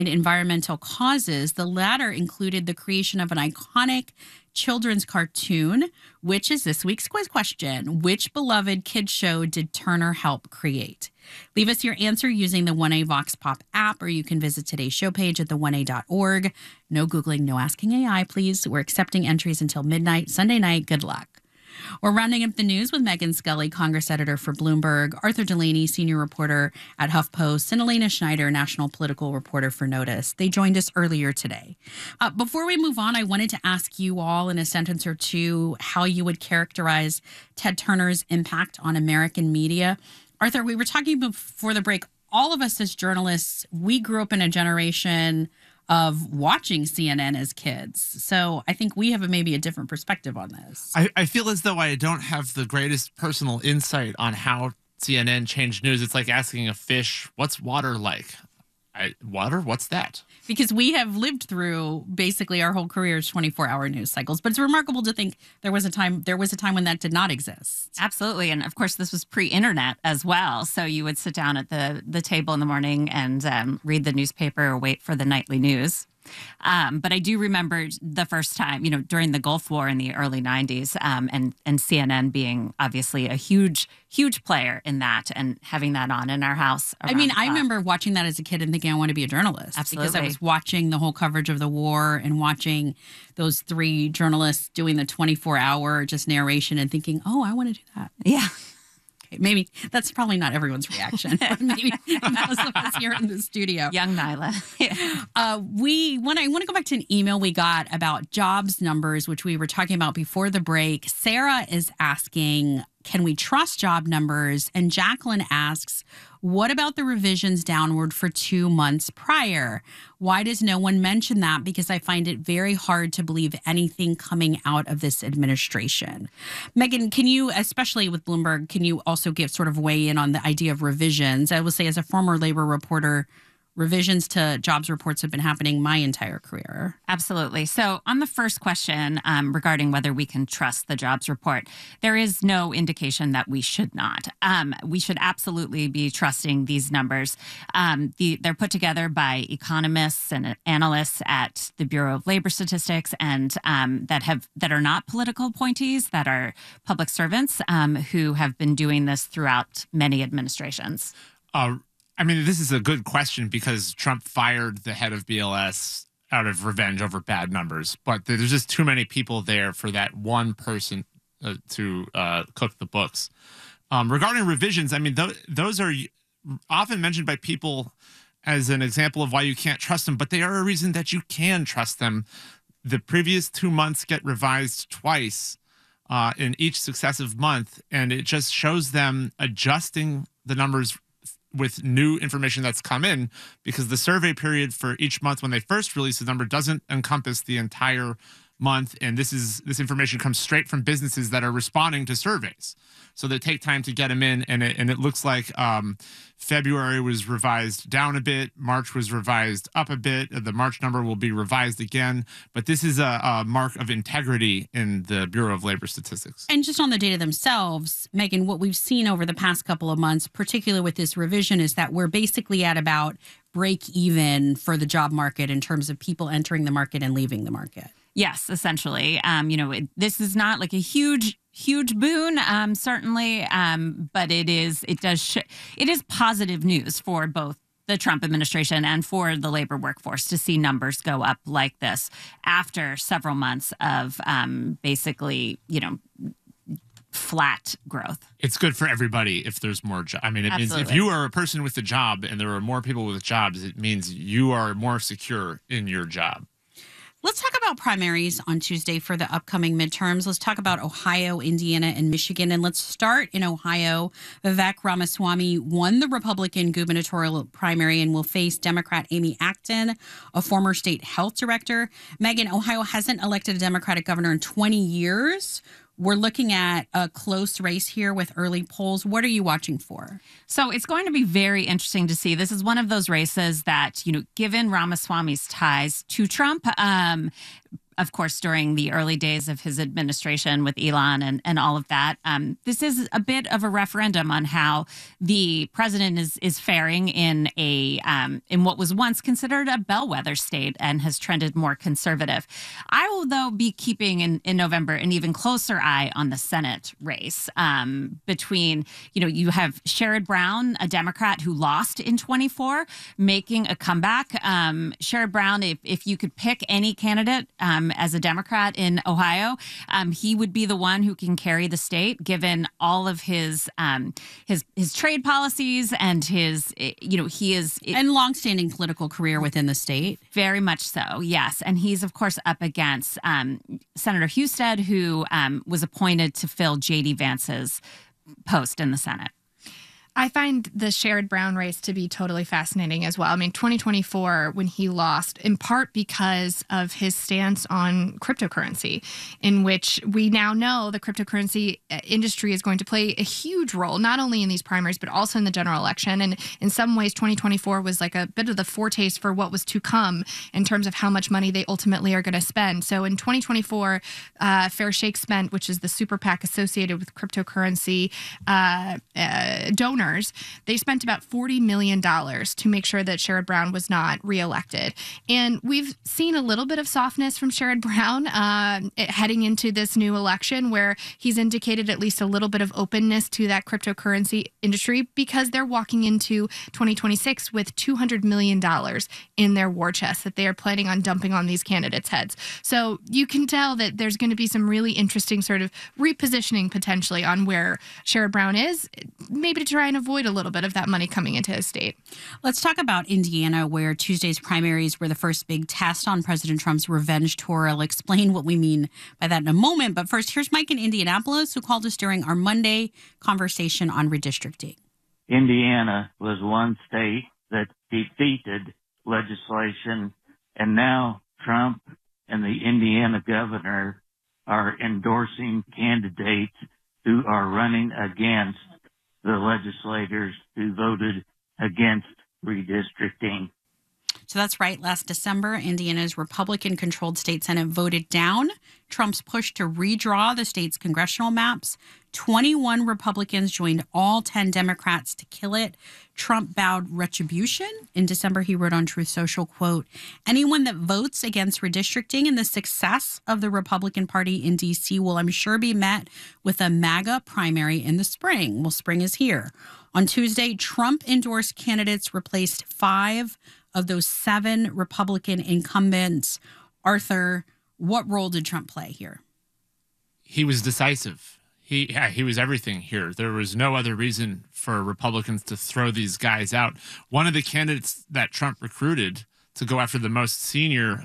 environmental causes. The latter included the creation of an iconic children's cartoon, which is this week's quiz question. Which beloved kids show did Turner help create? Leave us your answer using the 1A Vox Pop app, or you can visit today's show page at the1a.org. No Googling, no asking AI, please. We're accepting entries until midnight, Sunday night. Good luck. We're rounding up the news with Megan Scully, Congress editor for Bloomberg, Arthur Delaney, senior reporter at HuffPost, and Elena Schneider, national political reporter for Notice. They joined us earlier today. Before we move on, I wanted to ask you all in a sentence or two how you would characterize Ted Turner's impact on American media. Arthur, we were talking before the break. All of us as journalists, we grew up in a generation of watching CNN as kids. So I think we have maybe a different perspective on this. I feel as though I don't have the greatest personal insight on how CNN changed news. It's like asking a fish, what's water like? Water? What's that? Because we have lived through basically our whole careers 24-hour news cycles. But it's remarkable to think there was a time when that did not exist. Absolutely. And of course, this was pre-internet as well. So you would sit down at the table in the morning and read the newspaper or wait for the nightly news. But I do remember the first time, during the Gulf War in the early 90s, and CNN being obviously a huge player in that and having that on in our house. I remember watching that as a kid and thinking I want to be a journalist. Absolutely. Because I was watching the whole coverage of the war and watching those three journalists doing the 24-hour just narration and thinking, oh, I want to do that. Yeah. Maybe that's probably not everyone's reaction, but maybe most of us here in the studio. Young Nyla. Yeah. I want to go back to an email we got about jobs numbers, which we were talking about before the break. Sarah is asking, can we trust job numbers? And Jacqueline asks, what about the revisions downward for 2 months prior? Why does no one mention that? Because I find it very hard to believe anything coming out of this administration. Megan, can you, especially with Bloomberg, can you also sort of weigh in on the idea of revisions? I will say, as a former labor reporter, revisions to jobs reports have been happening my entire career. Absolutely. So on the first question regarding whether we can trust the jobs report, there is no indication that we should not. We should absolutely be trusting these numbers. They're put together by economists and analysts at the Bureau of Labor Statistics, and that are not political appointees, that are public servants who have been doing this throughout many administrations. This is a good question because Trump fired the head of BLS out of revenge over bad numbers, but there's just too many people there for that one person to cook the books. Regarding revisions, those are often mentioned by people as an example of why you can't trust them, but they are a reason that you can trust them. The previous 2 months get revised twice in each successive month, and it just shows them adjusting the numbers with new information that's come in, because the survey period for each month when they first release the number doesn't encompass the entire month. And this information comes straight from businesses that are responding to surveys. So they take time to get them in. And it looks like February was revised down a bit. March was revised up a bit. The March number will be revised again. But this is a mark of integrity in the Bureau of Labor Statistics. And just on the data themselves, Megan, what we've seen over the past couple of months, particularly with this revision, is that we're basically at about break even for the job market in terms of people entering the market and leaving the market. Yes, essentially. This is not like a huge boon, certainly, but it is positive news for both the Trump administration and for the labor workforce to see numbers go up like this after several months of basically, flat growth. It's good for everybody if there's more jobs. It means if you are a person with a job and there are more people with jobs, it means you are more secure in your job. Let's talk about primaries on Tuesday for the upcoming midterms. Let's talk about Ohio, Indiana, and Michigan. And let's start in Ohio. Vivek Ramaswamy won the Republican gubernatorial primary and will face Democrat Amy Acton, a former state health director. Megan, Ohio hasn't elected a Democratic governor in 20 years. We're looking at a close race here with early polls. What are you watching for? So it's going to be very interesting to see. This is one of those races that, given Ramaswamy's ties to Trump, of course, during the early days of his administration with Elon and all of that. This is a bit of a referendum on how the president is faring in what was once considered a bellwether state and has trended more conservative. I will, though, be keeping in November an even closer eye on the Senate race between, you have Sherrod Brown, a Democrat who lost in 24, making a comeback. Sherrod Brown, if you could pick any candidate as a Democrat in Ohio, he would be the one who can carry the state, given all of his trade policies and and longstanding political career within the state. Very much so, yes. And he's, of course, up against Senator Husted, who was appointed to fill J.D. Vance's post in the Senate. I find the Sherrod Brown race to be totally fascinating as well. I mean, 2024, when he lost, in part because of his stance on cryptocurrency, in which we now know the cryptocurrency industry is going to play a huge role, not only in these primaries, but also in the general election. And in some ways, 2024 was like a bit of the foretaste for what was to come in terms of how much money they ultimately are going to spend. So in 2024, Fair Shake spent, which is the super PAC associated with cryptocurrency donors, they spent about $40 million to make sure that Sherrod Brown was not reelected. And we've seen a little bit of softness from Sherrod Brown heading into this new election, where he's indicated at least a little bit of openness to that cryptocurrency industry, because they're walking into 2026 with $200 million in their war chest that they are planning on dumping on these candidates' heads. So you can tell that there's going to be some really interesting sort of repositioning potentially on where Sherrod Brown is, maybe to try and avoid a little bit of that money coming into his state. Let's talk about Indiana, where Tuesday's primaries were the first big test on President Trump's revenge tour. I'll explain what we mean by that in a moment. But first, here's Mike in Indianapolis, who called us during our Monday conversation on redistricting. Indiana was one state that defeated legislation, and now Trump and the Indiana governor are endorsing candidates who are running against the legislators who voted against redistricting. So that's right. Last December, Indiana's Republican-controlled state Senate voted down Trump's push to redraw the state's congressional maps. 21 Republicans joined all 10 Democrats to kill it. Trump vowed retribution. In December, he wrote on Truth Social, quote, "Anyone that votes against redistricting and the success of the Republican Party in D.C. will, I'm sure, be met with a MAGA primary in the spring." Well, spring is here. On Tuesday, Trump-endorsed candidates replaced 5 of those 7 Republican incumbents. Arthur, what role did Trump play here? He was decisive. He was everything here. There was no other reason for Republicans to throw these guys out. One of the candidates that Trump recruited to go after the most senior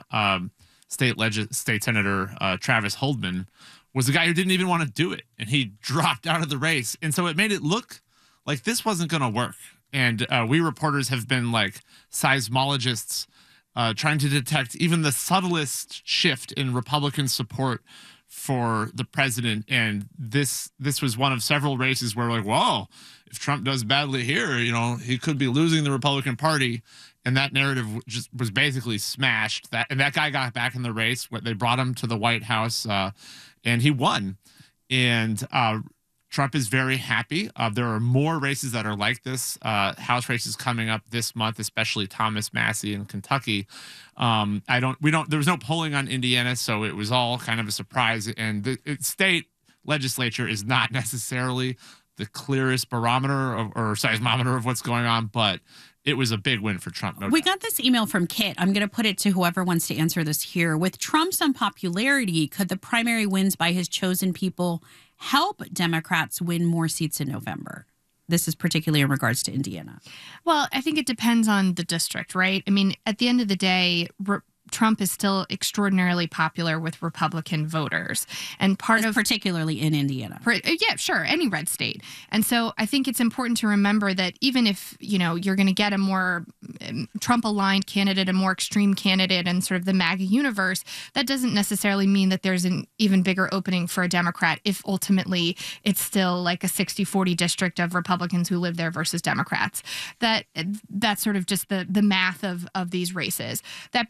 state senator, Travis Holdman, was the guy who didn't even want to do it, and he dropped out of the race. And so it made it look like this wasn't going to work. And we reporters have been like seismologists trying to detect even the subtlest shift in Republican support for the president. And this was one of several races where like, whoa, if Trump does badly here, he could be losing the Republican Party. And that narrative just was basically smashed. That guy got back in the race. They brought him to the White House and he won. And Trump is very happy. There are more races that are like this. House races coming up this month, especially Thomas Massie in Kentucky. There was no polling on Indiana, so it was all kind of a surprise. And the state legislature is not necessarily the clearest barometer or seismometer of what's going on, but it was a big win for Trump. We got this email from Kit. I'm going to put it to whoever wants to answer this here. With Trump's unpopularity, could the primary wins by his chosen people help Democrats win more seats in November? This is particularly in regards to Indiana. Well, I think it depends on the district, right? I mean, at the end of the day, Trump is still extraordinarily popular with Republican voters. And particularly in Indiana. Yeah, sure. Any red state. And so I think it's important to remember that even if, you're going to get a more Trump-aligned candidate, a more extreme candidate in sort of the MAGA universe, that doesn't necessarily mean that there's an even bigger opening for a Democrat if ultimately it's still like a 60-40 district of Republicans who live there versus Democrats. That's sort of just the math of these races. That being said, though,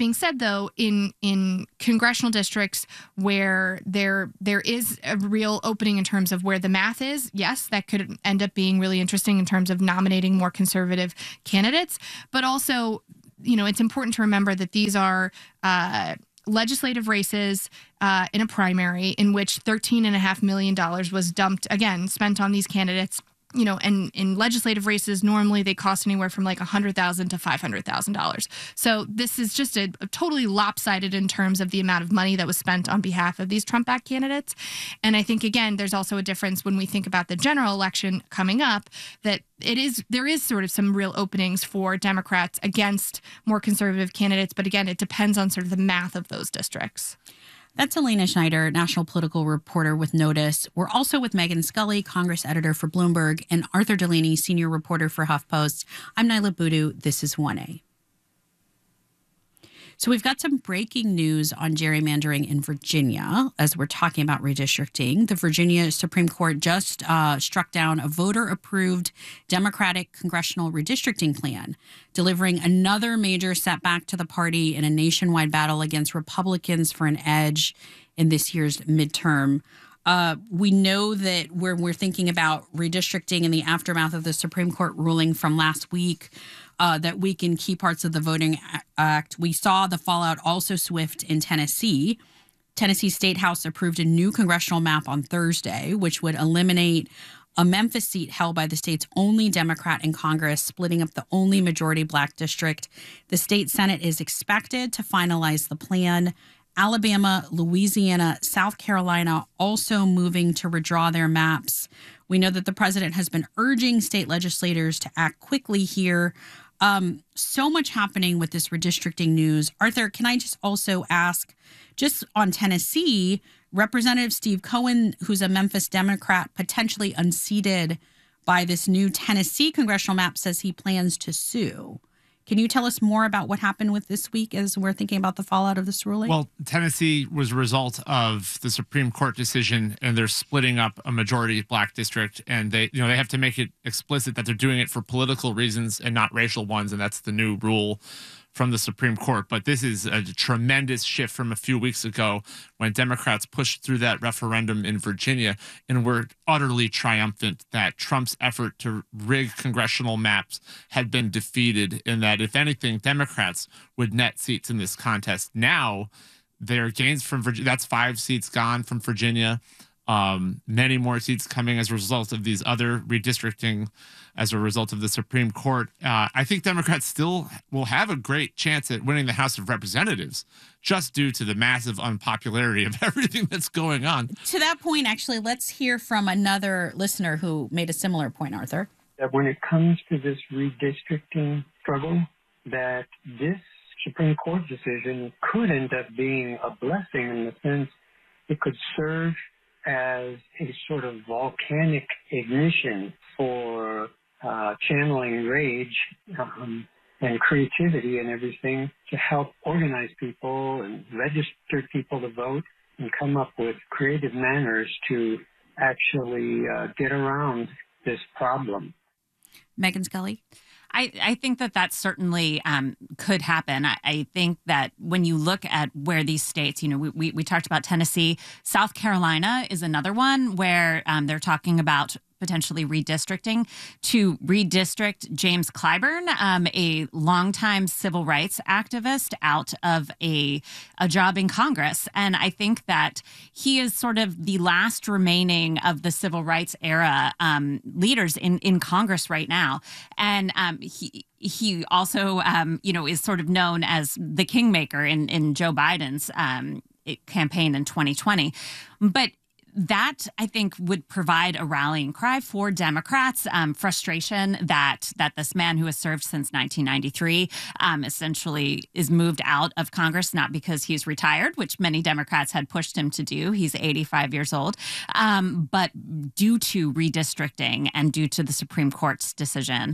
also in congressional districts where there is a real opening in terms of where the math is, yes, that could end up being really interesting in terms of nominating more conservative candidates. But also, it's important to remember that these are legislative races in a primary in which $13.5 million was dumped, again, spent on these candidates. And in legislative races, normally they cost anywhere from like $100,000 to $500,000. So this is just a totally lopsided in terms of the amount of money that was spent on behalf of these Trump-backed candidates. And I think, again, there's also a difference when we think about the general election coming up, that there is sort of some real openings for Democrats against more conservative candidates. But again, it depends on sort of the math of those districts. That's Elena Schneider, national political reporter with Notice. We're also with Megan Scully, Congress editor for Bloomberg, and Arthur Delaney, senior reporter for HuffPost. I'm Nyla Boodoo. This is 1A. So we've got some breaking news on gerrymandering in Virginia as we're talking about redistricting. The Virginia Supreme Court just struck down a voter-approved Democratic congressional redistricting plan, delivering another major setback to the party in a nationwide battle against Republicans for an edge in this year's midterm. We know that when we're thinking about redistricting in the aftermath of the Supreme Court ruling from last week, that weakened key parts of the Voting Act. We saw the fallout also swift in Tennessee. Tennessee State House approved a new congressional map on Thursday, which would eliminate a Memphis seat held by the state's only Democrat in Congress, splitting up the only majority black district. The state Senate is expected to finalize the plan. Alabama, Louisiana, South Carolina also moving to redraw their maps. We know that the president has been urging state legislators to act quickly here. So much happening with this redistricting news. Arthur, can I just also ask, just on Tennessee, Representative Steve Cohen, who's a Memphis Democrat, potentially unseated by this new Tennessee congressional map, says he plans to sue. Can you tell us more about what happened with this week as we're thinking about the fallout of this ruling? Well, Tennessee was a result of the Supreme Court decision, and they're splitting up a majority black district, and they have to make it explicit that they're doing it for political reasons and not racial ones, and that's the new rule from the Supreme Court. But this is a tremendous shift from a few weeks ago when Democrats pushed through that referendum in Virginia and were utterly triumphant that Trump's effort to rig congressional maps had been defeated, and that, if anything, Democrats would net seats in this contest. Now, their gains from Virginia, that's 5 seats gone from Virginia. Many more seats coming as a result of these other redistricting as a result of the Supreme Court. I think Democrats still will have a great chance at winning the House of Representatives just due to the massive unpopularity of everything that's going on. To that point, actually, let's hear from another listener who made a similar point, Arthur. That when it comes to this redistricting struggle, that this Supreme Court decision could end up being a blessing in the sense it could serve as a sort of volcanic ignition for channeling rage and creativity and everything to help organize people and register people to vote and come up with creative manners to actually get around this problem. Megan Scully? I think that certainly could happen. I think that when you look at where these states, we talked about Tennessee. South Carolina is another one where they're talking about potentially redistricting to redistrict James Clyburn, a longtime civil rights activist, out of a job in Congress. And I think that he is sort of the last remaining of the civil rights era leaders in Congress right now. And he also, is sort of known as the kingmaker in Joe Biden's campaign in 2020. But that, I think, would provide a rallying cry for Democrats. Frustration that this man who has served since 1993 essentially is moved out of Congress, not because he's retired, which many Democrats had pushed him to do. He's 85 years old, but due to redistricting and due to the Supreme Court's decision.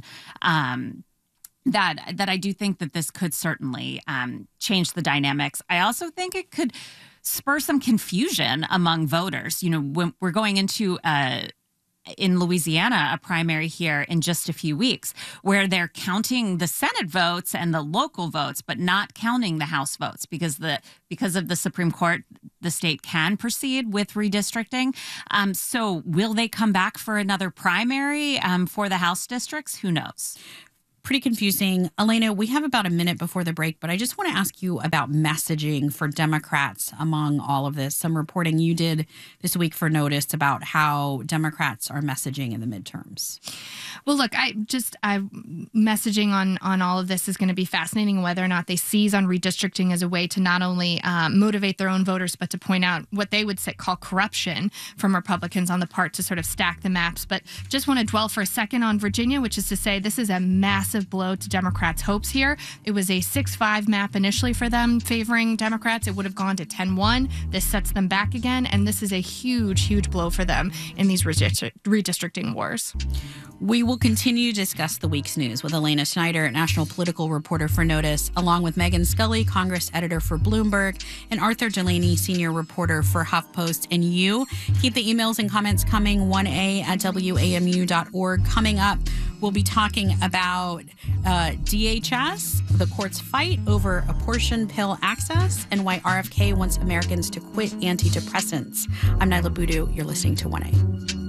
That I do think that this could certainly change the dynamics. I also think it could spur some confusion among voters. When we're going into in Louisiana, a primary here in just a few weeks, where they're counting the Senate votes and the local votes, but not counting the House votes because of the Supreme Court, the state can proceed with redistricting. So will they come back for another primary for the House districts? Who knows? Pretty confusing. Elena, we have about a minute before the break, but I just want to ask you about messaging for Democrats among all of this. Some reporting you did this week for Notice about how Democrats are messaging in the midterms. Well, look, messaging on all of this is going to be fascinating, whether or not they seize on redistricting as a way to not only motivate their own voters, but to point out what they would call corruption from Republicans on the part to sort of stack the maps. But just want to dwell for a second on Virginia, which is to say this is a massive blow to Democrats' hopes here. It was a 6-5 map initially for them favoring Democrats. It would have gone to 10-1. This sets them back again, and this is a huge, huge blow for them in these redistricting wars. We will continue to discuss the week's news with Elena Schneider, national political reporter for Notice, along with Megan Scully, Congress editor for Bloomberg, and Arthur Delaney, senior reporter for HuffPost. And you keep the emails and comments coming, 1a@wamu.org. Coming up, we'll be talking about DHS, the court's fight over abortion pill access, and why RFK wants Americans to quit antidepressants. I'm Nyla Boodoo. You're listening to 1A.